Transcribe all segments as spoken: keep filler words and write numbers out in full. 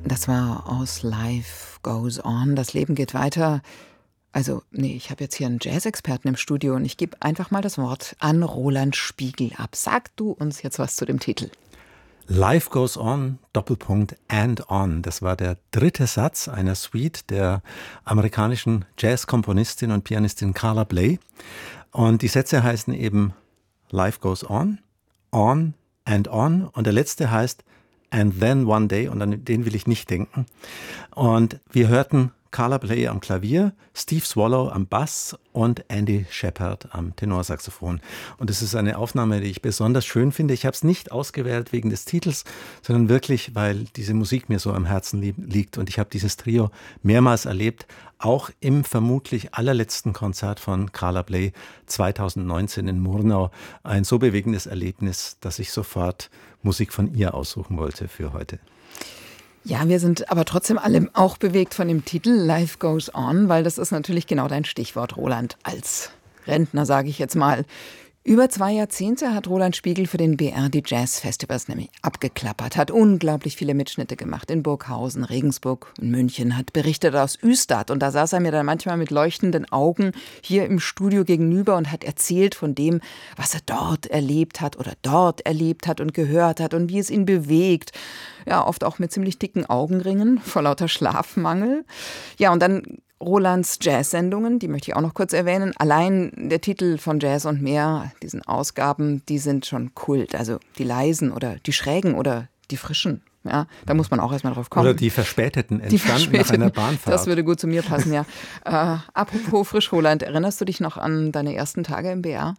Das war aus Life Goes On. Das Leben geht weiter. Also, nee, ich habe jetzt hier einen Jazz-Experten im Studio und ich gebe einfach mal das Wort an Roland Spiegel ab. Sag du uns jetzt was zu dem Titel. Life Goes On, Doppelpunkt, and on. Das war der dritte Satz einer Suite der amerikanischen Jazz-Komponistin und Pianistin Carla Bley. Und die Sätze heißen eben Life Goes On, On and on. Und der letzte heißt And then one day, und an den will ich nicht denken. Und wir hörten Carla Bley am Klavier, Steve Swallow am Bass und Andy Shepard am Tenorsaxophon. Und es ist eine Aufnahme, die ich besonders schön finde. Ich habe es nicht ausgewählt wegen des Titels, sondern wirklich, weil diese Musik mir so am Herzen liegt. Und ich habe dieses Trio mehrmals erlebt, auch im vermutlich allerletzten Konzert von Carla Bley zweitausendneunzehn in Murnau. Ein so bewegendes Erlebnis, dass ich sofort Musik von ihr aussuchen wollte für heute. Ja, wir sind aber trotzdem alle auch bewegt von dem Titel Life Goes On, weil das ist natürlich genau dein Stichwort, Roland, als Rentner, sage ich jetzt mal. Über zwei Jahrzehnte hat Roland Spiegel für den B R die Jazz-Festivals nämlich abgeklappert, hat unglaublich viele Mitschnitte gemacht in Burghausen, Regensburg und München, hat berichtet aus Ystad und da saß er mir dann manchmal mit leuchtenden Augen hier im Studio gegenüber und hat erzählt von dem, was er dort erlebt hat oder dort erlebt hat und gehört hat und wie es ihn bewegt. Ja, oft auch mit ziemlich dicken Augenringen vor lauter Schlafmangel. Ja, und dann Rolands Jazz-Sendungen, die möchte ich auch noch kurz erwähnen. Allein der Titel von Jazz und mehr, diesen Ausgaben, die sind schon Kult. Also die leisen oder die schrägen oder die frischen. Ja, da muss man auch erstmal drauf kommen. Oder die verspäteten, entstanden die verspäteten, nach einer Bahnfahrt. Das würde gut zu mir passen, ja. äh, apropos frisch, Roland, erinnerst du dich noch an deine ersten Tage im B R?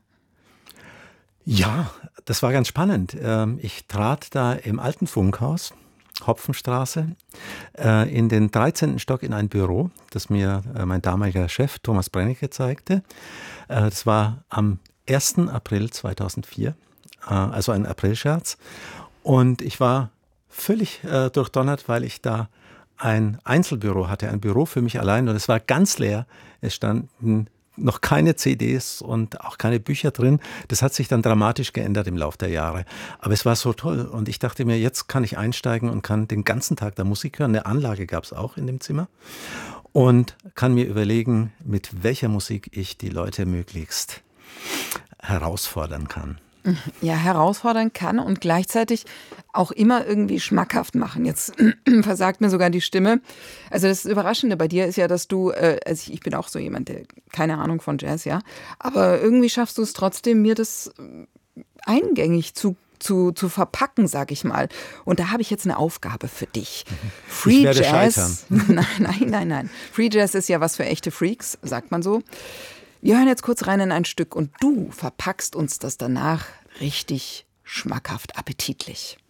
Ja, das war ganz spannend. Ich trat da im alten Funkhaus, Hopfenstraße, in den dreizehnten Stock in ein Büro, das mir mein damaliger Chef Thomas Brennecke zeigte. Das war am ersten April zweitausendvier, also ein Aprilscherz. Und ich war völlig durchdonnert, weil ich da ein Einzelbüro hatte, ein Büro für mich allein. Und es war ganz leer. Es standen noch keine C Ds und auch keine Bücher drin. Das hat sich dann dramatisch geändert im Laufe der Jahre. Aber es war so toll und ich dachte mir, jetzt kann ich einsteigen und kann den ganzen Tag da Musik hören. Eine Anlage gab es auch in dem Zimmer und kann mir überlegen, mit welcher Musik ich die Leute möglichst herausfordern kann. Ja, herausfordern kann und gleichzeitig auch immer irgendwie schmackhaft machen. Jetzt versagt mir sogar die Stimme. Also das Überraschende bei dir ist ja, dass du, äh, also ich bin auch so jemand, der keine Ahnung von Jazz, ja, aber irgendwie schaffst du es trotzdem, mir das eingängig zu Zu, zu verpacken, sag ich mal. Und da habe ich jetzt eine Aufgabe für dich. Free ich werde Jazz. Scheitern. Nein, nein, nein, nein. Free Jazz ist ja was für echte Freaks, sagt man so. Wir hören jetzt kurz rein in ein Stück und du verpackst uns das danach richtig schmackhaft appetitlich.